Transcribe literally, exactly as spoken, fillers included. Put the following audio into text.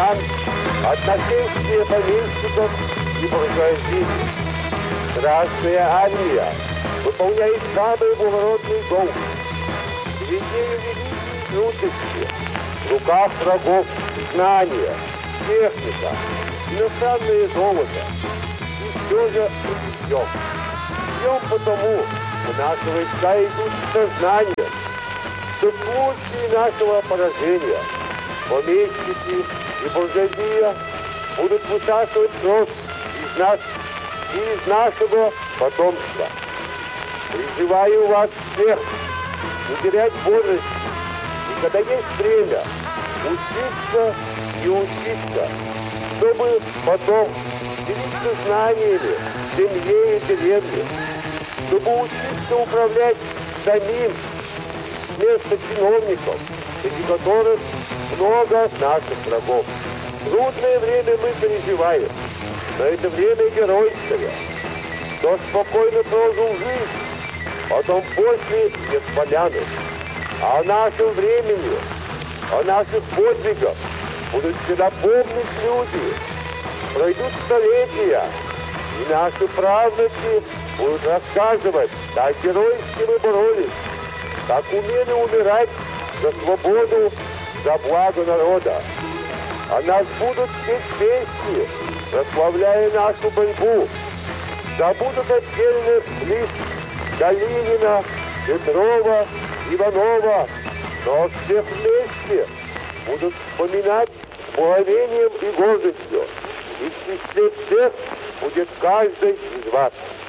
крестьян от нашествия помещиков и буржуазии. Красная армия выполняет самый благородный долг. Ведею великие трудности, в руках врагов знания, техника, иностранное золото. И все же идем. Идем потому, что наши войска идут с сознанием, что в случае нашего поражения помещики и буржуазия будут высасывать кровь из нас и из нашего потомства. Призываю вас всех не терять бодрости, и когда есть время, учиться и учиться, чтобы потом делиться знаниями в семье и деревне, чтобы учиться управлять самим вместо чиновников, среди которых много наших врагов. Трудное время мы переживаем, но это время геройское. Кто спокойно прожил жизнь, потом после нет поляны. А о нашем времени, о наших подвигах будут всегда помнить люди. Пройдут столетия, и наши правнуки будут рассказывать, как геройски мы боролись, как умели умирать за свободу, за благо народа. О нас будут петь песни, прославляя нашу борьбу. Забудут отдельных лиц Калинина, Петрова, Иванова, но всех вместе будут вспоминать с благовением и гордостью. И в числе всех будет каждый из вас.